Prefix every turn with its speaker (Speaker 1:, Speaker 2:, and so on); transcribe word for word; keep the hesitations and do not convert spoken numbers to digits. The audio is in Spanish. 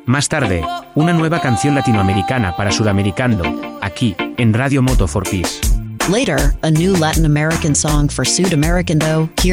Speaker 1: Más tarde, una nueva canción latinoamericana para Sudamericando, aquí, en Radio Moto for Peace.
Speaker 2: Later, a new Latin American song for Sudamericando, here